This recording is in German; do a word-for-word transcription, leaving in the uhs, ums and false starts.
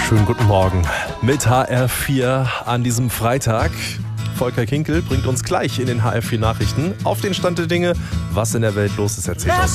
Schönen guten Morgen mit H R vier an diesem Freitag. Volker Kinkel bringt uns gleich in den H R vier Nachrichten auf den Stand der Dinge. Was in der Welt los ist, erzählt uns.